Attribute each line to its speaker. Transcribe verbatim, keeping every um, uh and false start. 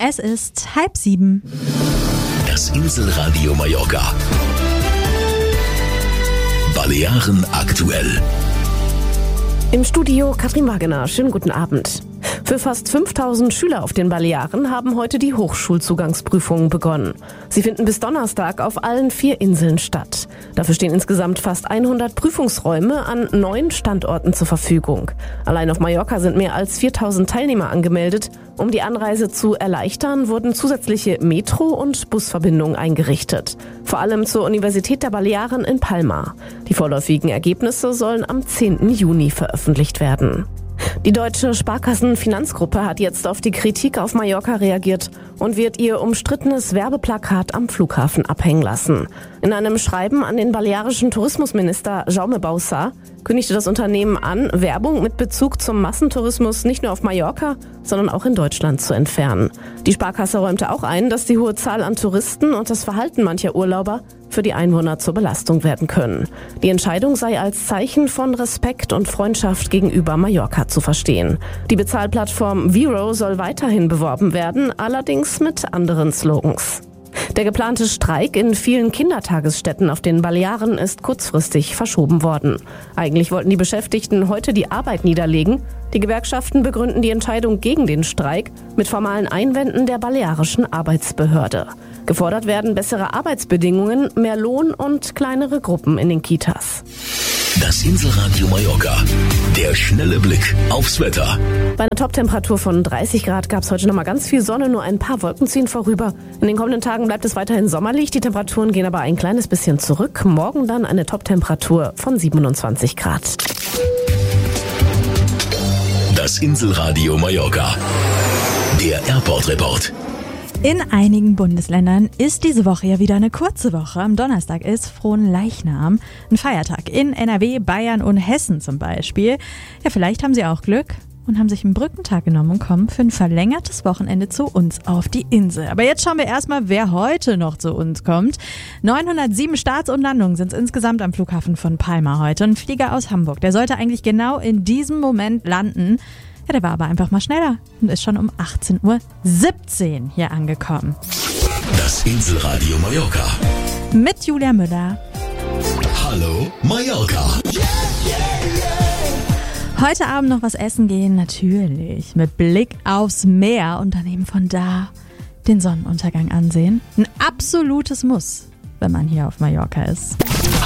Speaker 1: Es ist halb sieben.
Speaker 2: Das Inselradio Mallorca. Balearen aktuell.
Speaker 3: Im Studio Katrin Wagener. Schönen guten Abend. Für fast fünftausend Schüler auf den Balearen haben heute die Hochschulzugangsprüfungen begonnen. Sie finden bis Donnerstag auf allen vier Inseln statt. Dafür stehen insgesamt fast hundert Prüfungsräume an neun Standorten zur Verfügung. Allein auf Mallorca sind mehr als viertausend Teilnehmer angemeldet. Um die Anreise zu erleichtern, wurden zusätzliche Metro- und Busverbindungen eingerichtet. Vor allem zur Universität der Balearen in Palma. Die vorläufigen Ergebnisse sollen am zehnten Juni veröffentlicht werden. Die deutsche Sparkassen-Finanzgruppe hat jetzt auf die Kritik auf Mallorca reagiert und wird ihr umstrittenes Werbeplakat am Flughafen abhängen lassen. In einem Schreiben an den balearischen Tourismusminister Jaume Bauça kündigte das Unternehmen an, Werbung mit Bezug zum Massentourismus nicht nur auf Mallorca, sondern auch in Deutschland zu entfernen. Die Sparkasse räumte auch ein, dass die hohe Zahl an Touristen und das Verhalten mancher Urlauber für die Einwohner zur Belastung werden können. Die Entscheidung sei als Zeichen von Respekt und Freundschaft gegenüber Mallorca zu verstehen. Die Bezahlplattform Vero soll weiterhin beworben werden, allerdings mit anderen Slogans. Der geplante Streik in vielen Kindertagesstätten auf den Balearen ist kurzfristig verschoben worden. Eigentlich wollten die Beschäftigten heute die Arbeit niederlegen. Die Gewerkschaften begründen die Entscheidung gegen den Streik mit formalen Einwänden der balearischen Arbeitsbehörde. Gefordert werden bessere Arbeitsbedingungen, mehr Lohn und kleinere Gruppen in den Kitas.
Speaker 2: Das Inselradio Mallorca. Der schnelle Blick aufs Wetter.
Speaker 3: Bei einer Toptemperatur von dreißig Grad gab es heute noch mal ganz viel Sonne, nur ein paar Wolken ziehen vorüber. In den kommenden Tagen bleibt es weiterhin sommerlich, die Temperaturen gehen aber ein kleines bisschen zurück. Morgen dann eine Toptemperatur von siebenundzwanzig Grad.
Speaker 2: Das Inselradio Mallorca. Der Airport Report.
Speaker 1: In einigen Bundesländern ist diese Woche ja wieder eine kurze Woche. Am Donnerstag ist Fronleichnam, ein Feiertag in N R W, Bayern und Hessen zum Beispiel. Ja, vielleicht haben Sie auch Glück und haben sich einen Brückentag genommen und kommen für ein verlängertes Wochenende zu uns auf die Insel. Aber jetzt schauen wir erstmal, wer heute noch zu uns kommt. neunhundertsieben Starts und Landungen sind es insgesamt am Flughafen von Palma heute. Ein Flieger aus Hamburg, der sollte eigentlich genau in diesem Moment landen. Ja, der war aber einfach mal schneller und ist schon um achtzehn Uhr siebzehn hier angekommen.
Speaker 2: Das Inselradio Mallorca.
Speaker 1: Mit Julia Müller.
Speaker 2: Hallo Mallorca. Yeah,
Speaker 1: yeah, yeah. Heute Abend noch was essen gehen, natürlich. Mit Blick aufs Meer und dann eben von da den Sonnenuntergang ansehen. Ein absolutes Muss, wenn man hier auf Mallorca ist.